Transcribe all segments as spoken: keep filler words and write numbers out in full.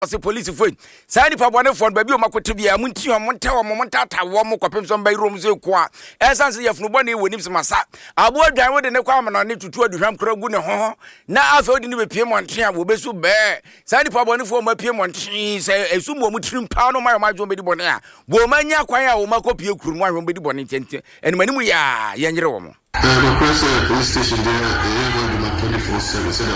As a police foot, Sadi Pabane for Baby Makotibia, Muntia, Montawa, Montata, Womo, Pepsom by Rooms, Qua, as answer of nobody with him, Massa. I would die with an requirement on it to two of the Ram Kroguna. Now I thought in the Piemontia will be so bad. Sadi Pabane for my Piemonti, say, a sumo trim pound of my Majo Medibonea. Womania, Quia, Omako Pio Kruma, Rombidibonite, and Manuia, Yanjeromo. The president police station there, twenty-four seven, said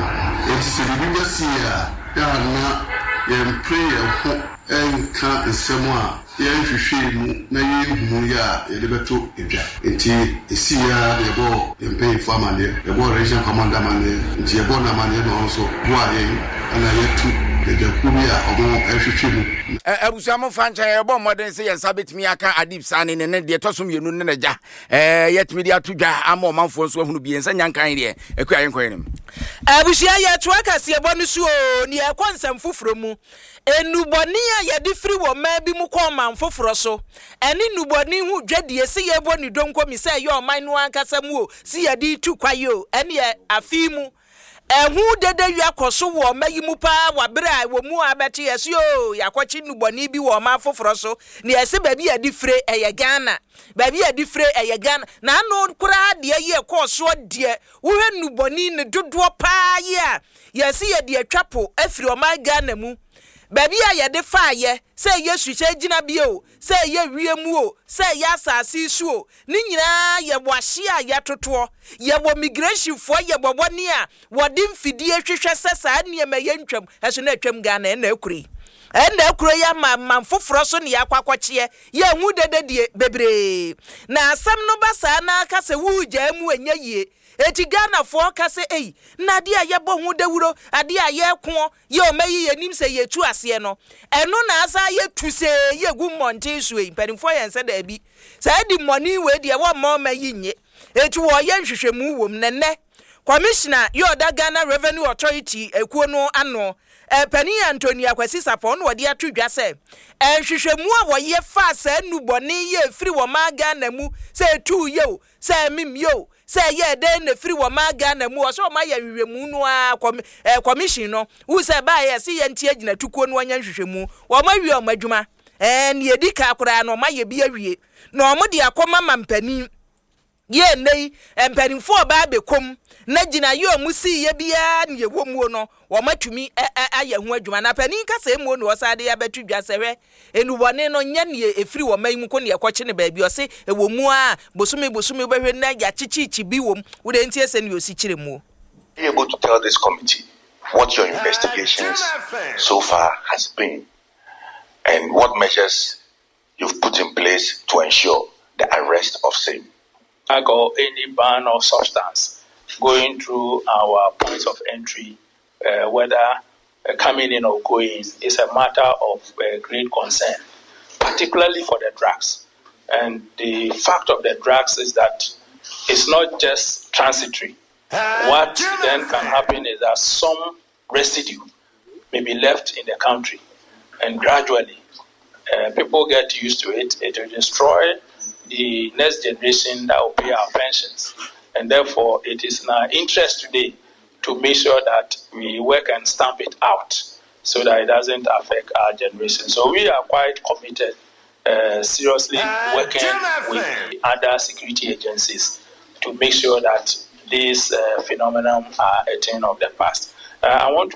it is a biggest year. Now, you pray and can't somewhere. You should na you ya elevator enti esia de bo empe farmer there the bo region commander man there enti e bo na man there also bo ayen ana yetu de kumia omo ehwehwemu abusuamo fancha e bo modern say yan sabetimi aka adip sane ne ne de tosum yenu ne naja eh yetimi de atodwa ama omanfo so ahunu bi ensa nyankan de ekua yenkwan nim abusia ya to aka se bo no so ni e konsam foforo mu enuboni a ye di free wo ma bi mu ko man foforo so eni nuboni hu dwadie se ye bo ni donko mi se ye o man no ankasa mu o si ye di tu kwayo eni e afi mu ehu dede wi akoso wo mayi mu pa wa bere a wo mu abeti yesi o yakwachi nuboni bi wo ma foforo so ni ese ba bi ye di free eye Ghana ba bi ye di free eye Ghana na no kura de ye koso de wo hwe nuboni ne dodo pa ye a yesi ye de atwapo afiri o ma Ghana mu baby a ye de fa ye say yesu che gina bi o say ye wie mu o say ya asase su o ni nyina ye boahye a ye toto ye bo migration fo ye boboni a wodi mfidie hwehwe sesa ne ma ye ntwam eso na atwam Ghana na akuri en na akuro ya ma manfoforo so ne yakwakwakye ye hu dededie bebre na asam no basa na aka se wu gya mu anya yie eti Ghana fo ka se ei na de aye bo hu dawuro ade aye ko ye o mayi yenim se ye tu ase no eno na asa ye tu se ye gu monte so ei panfo ye nse da bi sa di money we de wo ma mayi nye eti wo ye nhwehwemu wom nenne commissioner yo da Ghana Revenue Authority ekuo no ano eh pani Anthony Akwasi Sapon wo de atudwa se enhwehwemu a wo ye fa sa nuboni ye firi wo ma Ghana mu se tu ye o se mim yo say ye den na free wo ma Ghana mu o so ma ye hwehwemu no a commission no who say ba ye see ye ntie agina tukuo no anya hwehwemu wo ma wi o madwuma eh ne edika akora no ma ye bi awie na o mo de akoma mampani ye nei empanimfo ba bekom na gina ye o musi ye bia ne ye wo mu no wo matumi aye ho adwuma na pani kasa emu no osade ya betudwa sewe enubone no nya ne efiri wo mayimu ko ne ekwoche ne ba bi o se ewo mu a bosumi bosumi behwe na ya chichichi bi wo wo de ntie se ne osi kire mu. Be able to tell this committee what your investigations so far has been and what measures you've put in place to ensure the arrest of same. Or any ban of substance going through our points of entry, uh, whether uh, coming in or going, is a matter of uh, great concern, particularly for the drugs. And the fact of the drugs is that it's not just transitory. What then can happen is that some residue may be left in the country, and gradually uh, people get used to it. It will destroy the next generation that will pay our pensions. And therefore, it is in our interest today to make sure that we work and stamp it out so that it doesn't affect our generation. So we are quite committed, uh, seriously working with the other security agencies to make sure that these uh, phenomena are a thing of the past. Uh, I want to